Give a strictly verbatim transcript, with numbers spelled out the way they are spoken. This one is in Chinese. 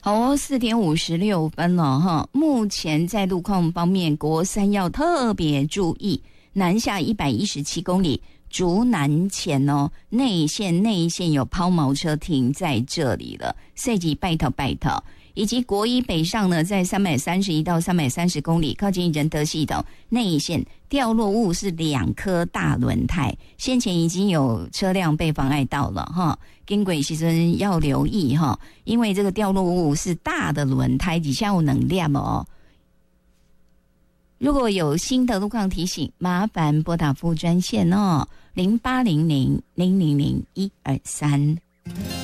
好哦，四点五十六分了哈。目前在路况方面，国三要特别注意，南下一百一十七公里，竹南前哦，内线内线有抛锚车停在这里了，赛季拜托拜托。以及国一北上呢，在三百三十一到三百三十公里，靠近仁德系统内线掉落物是两颗大轮胎，先前已经有车辆被妨碍到了哈，经过其实要留意哈，因为这个掉落物是大的轮胎，底下有能量哦。如果有新的路况提醒，麻烦拨打服务专线哦，零八零零零零零一二三。